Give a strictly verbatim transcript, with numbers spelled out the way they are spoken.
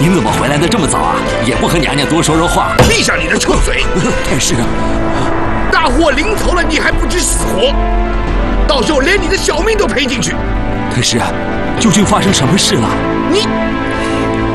您怎么回来的这么早啊？也不和娘娘多说说话？ 闭上你的臭嘴！ 太师， 大祸临头了，你还不知死活，到时候连你的小命都赔进去。 太师，究竟发生什么事了？ 你。